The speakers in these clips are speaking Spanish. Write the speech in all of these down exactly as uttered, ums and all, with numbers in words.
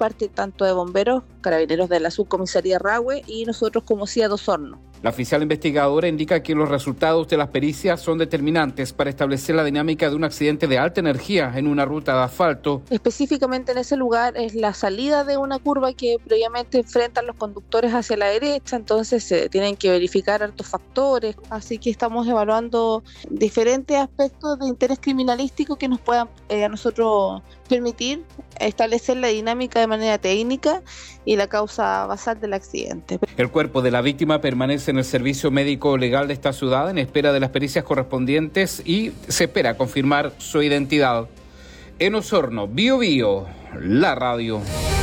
parte tanto de bomberos, carabineros de la subcomisaría Rahue y nosotros como C I A de Osorno. La oficial investigadora indica que los resultados de las pericias son determinantes para establecer la dinámica de un accidente de alta energía en una ruta de asfalto. Específicamente en ese lugar es la salida de una curva que previamente enfrentan los conductores hacia la derecha, entonces se tienen que verificar altos factores, así que estamos evaluando diferentes aspectos de interés criminalístico que nos puedan eh, a nosotros permitir establecer la dinámica de manera técnica y la causa basal del accidente. El cuerpo de la víctima permanece en el servicio médico legal de esta ciudad en espera de las pericias correspondientes y se espera confirmar su identidad. En Osorno, Bio Bio, la radio.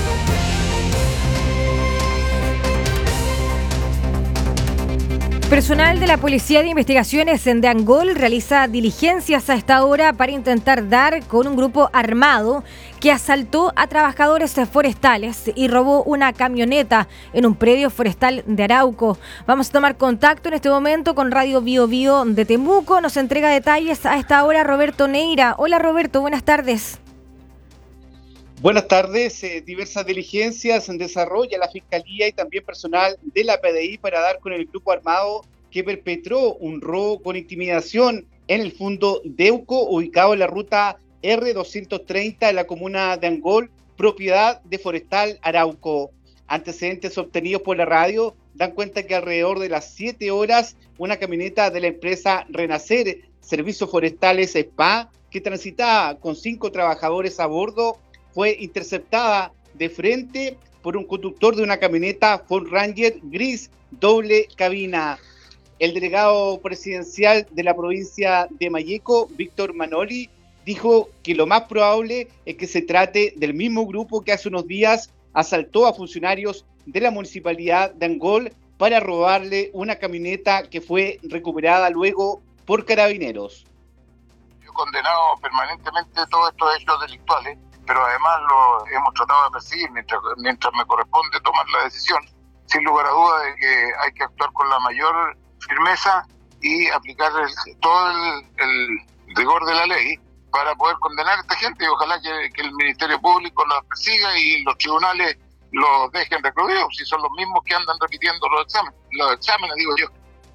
Personal de la Policía de Investigaciones de Angol realiza diligencias a esta hora para intentar dar con un grupo armado que asaltó a trabajadores forestales y robó una camioneta en un predio forestal de Arauco. Vamos a tomar contacto en este momento con Radio Bio Bio de Temuco. Nos entrega detalles a esta hora Roberto Neira. Hola Roberto, buenas tardes. Buenas tardes. Eh, diversas diligencias en desarrollo la Fiscalía y también personal de la P D I para dar con el grupo armado que perpetró un robo con intimidación en el Fundo Deuco, ubicado en la ruta R doscientos treinta en la comuna de Angol, propiedad de Forestal Arauco. Antecedentes obtenidos por la radio dan cuenta que alrededor de las siete horas, una camioneta de la empresa Renacer Servicios Forestales S P A, que transitaba con cinco trabajadores a bordo, fue interceptada de frente por un conductor de una camioneta Ford Ranger gris doble cabina. El delegado presidencial de la provincia de Malleco, Víctor Manoli, dijo que lo más probable es que se trate del mismo grupo que hace unos días asaltó a funcionarios de la municipalidad de Angol para robarle una camioneta que fue recuperada luego por carabineros. Yo he condenado permanentemente todos estos hechos delictuales, pero además lo hemos tratado de perseguir mientras, mientras me corresponde tomar la decisión, sin lugar a duda de que hay que actuar con la mayor firmeza y aplicar el, todo el, el rigor de la ley para poder condenar a esta gente, y ojalá que, que el Ministerio Público los persiga y los tribunales los dejen recluidos, si son los mismos que andan repitiendo los exámenes, los exámenes digo yo.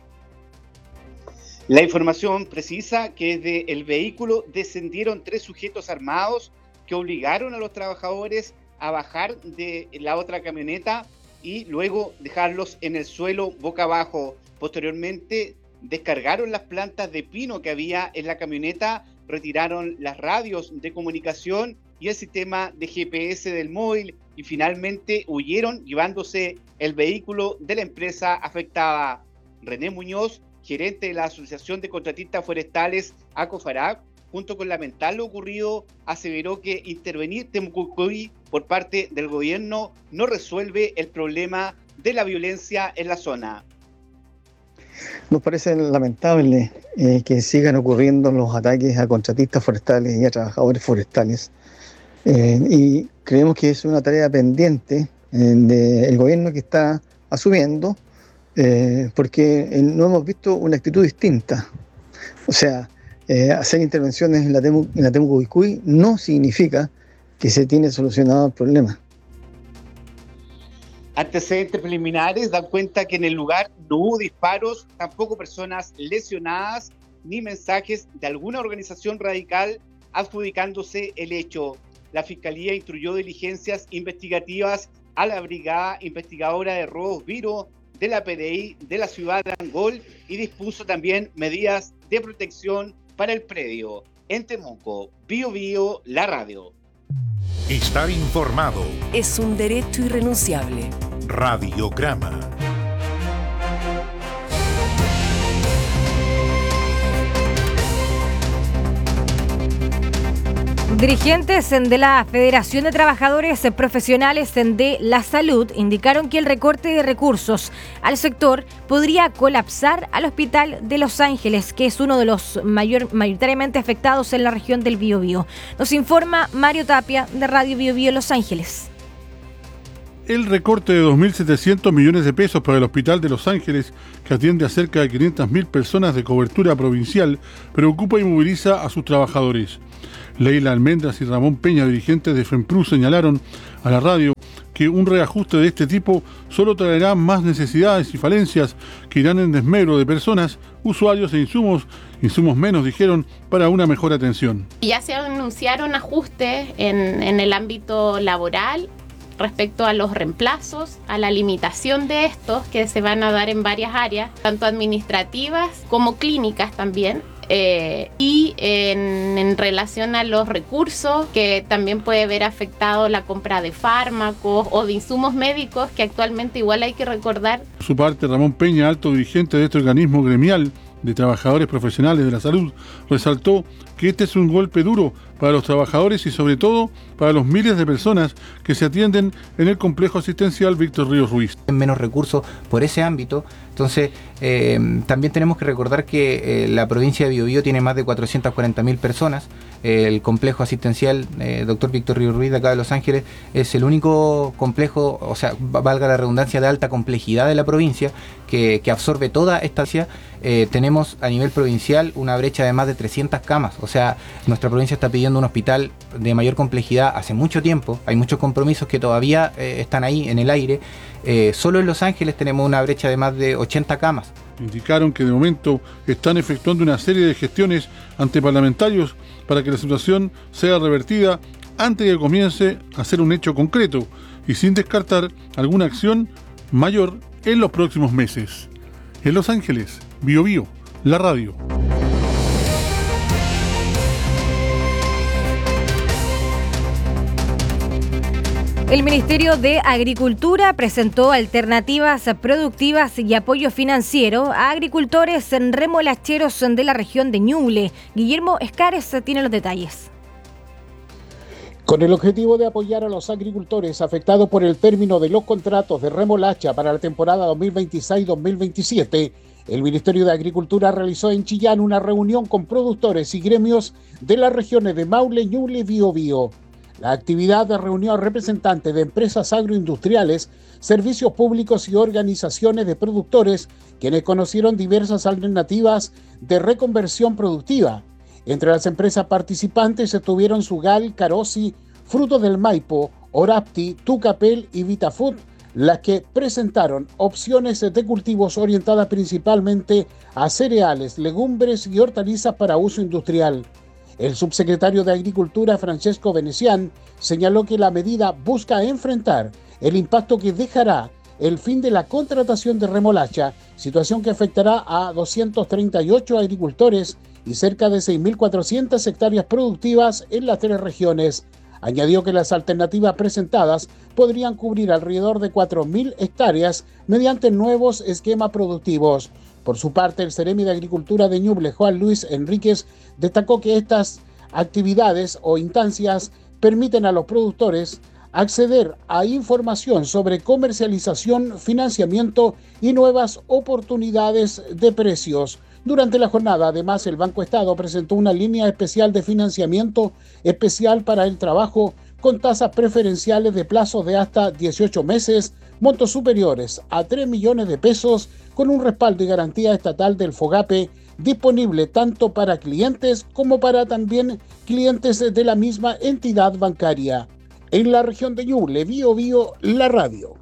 La información precisa que desde el vehículo descendieron tres sujetos armados que obligaron a los trabajadores a bajar de la otra camioneta y luego dejarlos en el suelo boca abajo. Posteriormente descargaron las plantas de pino que había en la camioneta, retiraron las radios de comunicación y el sistema de G P S del móvil y finalmente huyeron llevándose el vehículo de la empresa afectada. René Muñoz, gerente de la Asociación de Contratistas Forestales ACOFARAC, junto con lamentar lo ocurrido, aseveró que intervenir Temucuy por parte del gobierno no resuelve el problema de la violencia en la zona. Nos parece lamentable eh, que sigan ocurriendo los ataques a contratistas forestales y a trabajadores forestales. Eh, y creemos que es una tarea pendiente eh, del gobierno que está asumiendo, eh, porque eh, no hemos visto una actitud distinta. O sea, eh, hacer intervenciones en la, Temu, en la Temucuy no significa que se tiene solucionado el problema. Antecedentes preliminares dan cuenta que en el lugar no hubo disparos, tampoco personas lesionadas, ni mensajes de alguna organización radical adjudicándose el hecho. La Fiscalía instruyó diligencias investigativas a la Brigada Investigadora de Robos Viro de la P D I de la ciudad de Angol y dispuso también medidas de protección para el predio. En Temuco, Bio Bio, la radio. Estar informado es un derecho irrenunciable. Radiograma. Dirigentes de la Federación de Trabajadores Profesionales de la Salud indicaron que el recorte de recursos al sector podría colapsar al Hospital de Los Ángeles, que es uno de los mayor, mayoritariamente afectados en la región del Biobío. Nos informa Mario Tapia de Radio Biobío Los Ángeles. El recorte de dos mil setecientos millones de pesos para el Hospital de Los Ángeles, que atiende a cerca de quinientas mil personas de cobertura provincial, preocupa y moviliza a sus trabajadores. Leila Almendras y Ramón Peña, dirigentes de FEMPRU, señalaron a la radio que un reajuste de este tipo solo traerá más necesidades y falencias que irán en desmedro de personas, usuarios e insumos, insumos menos, dijeron, para una mejor atención. Ya se anunciaron ajustes en, en el ámbito laboral respecto a los reemplazos, a la limitación de estos que se van a dar en varias áreas, tanto administrativas como clínicas también. Eh, y en, en relación a los recursos, que también puede ver afectado la compra de fármacos o de insumos médicos, que actualmente igual hay que recordar. Por su parte, Ramón Peña, alto dirigente de este organismo gremial de trabajadores profesionales de la salud, resaltó que este es un golpe duro para los trabajadores y sobre todo para los miles de personas que se atienden en el complejo asistencial Víctor Ríos Ruiz. Menos recursos por ese ámbito, entonces eh, también tenemos que recordar que eh, la provincia de Biobío tiene más de cuatrocientas cuarenta mil personas. Eh, el complejo asistencial eh, doctor Víctor Ríos Ruiz de acá de Los Ángeles es el único complejo, o sea, valga la redundancia, de alta complejidad de la provincia que, que absorbe toda esta. Eh, tenemos a nivel provincial una brecha de más de trescientas camas, o sea, nuestra provincia está pidiendo un hospital de mayor complejidad hace mucho tiempo, hay muchos compromisos que todavía eh, están ahí en el aire. Eh, solo en Los Ángeles tenemos una brecha de más de ochenta camas. Indicaron que de momento están efectuando una serie de gestiones ante parlamentarios para que la situación sea revertida antes de que comience a ser un hecho concreto y sin descartar alguna acción mayor en los próximos meses. En Los Ángeles, Biobío, la radio. El Ministerio de Agricultura presentó alternativas productivas y apoyo financiero a agricultores remolacheros de la región de Ñuble. Guillermo Escares tiene los detalles. Con el objetivo de apoyar a los agricultores afectados por el término de los contratos de remolacha para la temporada dos mil veintiséis dos mil veintisiete, el Ministerio de Agricultura realizó en Chillán una reunión con productores y gremios de las regiones de Maule, Ñuble y Biobío. La actividad reunió a representantes de empresas agroindustriales, servicios públicos y organizaciones de productores, quienes conocieron diversas alternativas de reconversión productiva. Entre las empresas participantes estuvieron Sugal, Carosi, Frutos del Maipo, Orapti, Tucapel y Vitafood, las que presentaron opciones de cultivos orientadas principalmente a cereales, legumbres y hortalizas para uso industrial. El subsecretario de Agricultura, Francesco Venecián, señaló que la medida busca enfrentar el impacto que dejará el fin de la contratación de remolacha, situación que afectará a doscientos treinta y ocho agricultores y cerca de seis mil cuatrocientas hectáreas productivas en las tres regiones. Añadió que las alternativas presentadas podrían cubrir alrededor de cuatro mil hectáreas mediante nuevos esquemas productivos. Por su parte, el Ceremi de Agricultura de Ñuble, Juan Luis Enríquez, destacó que estas actividades o instancias permiten a los productores acceder a información sobre comercialización, financiamiento y nuevas oportunidades de precios. Durante la jornada, además, el Banco Estado presentó una línea especial de financiamiento especial para el trabajo con tasas preferenciales de plazos de hasta dieciocho meses, montos superiores a tres millones de pesos, con un respaldo y garantía estatal del FOGAPE disponible tanto para clientes como para también clientes de la misma entidad bancaria. En la región de Ñuble, Biobío, la radio.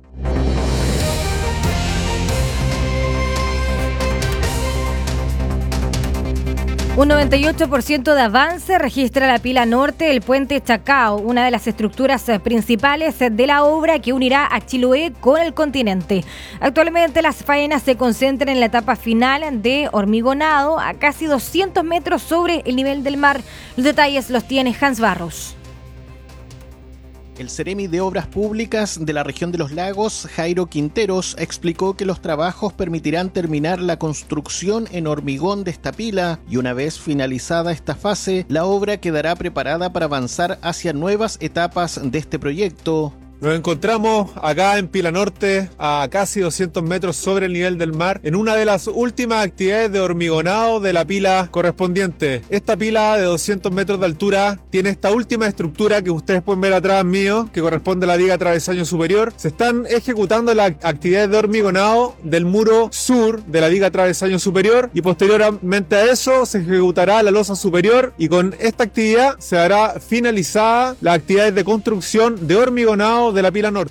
Un noventa y ocho por ciento de avance registra la pila norte del puente Chacao, una de las estructuras principales de la obra que unirá a Chiloé con el continente. Actualmente las faenas se concentran en la etapa final de hormigonado a casi doscientos metros sobre el nivel del mar. Los detalles los tiene Hans Barros. El Ceremi de Obras Públicas de la región de los Lagos, Jairo Quinteros, explicó que los trabajos permitirán terminar la construcción en hormigón de esta pila y una vez finalizada esta fase, la obra quedará preparada para avanzar hacia nuevas etapas de este proyecto. Nos encontramos acá en Pila Norte, a casi doscientos metros sobre el nivel del mar, en una de las últimas actividades de hormigonado de la pila correspondiente. Esta pila de doscientos metros de altura tiene esta última estructura que ustedes pueden ver atrás mío, que corresponde a la viga travesaño superior. Se están ejecutando las actividades de hormigonado del muro sur de la viga travesaño superior y posteriormente a eso se ejecutará la losa superior, y con esta actividad se hará finalizada las actividades de construcción de hormigonado de la pila norte.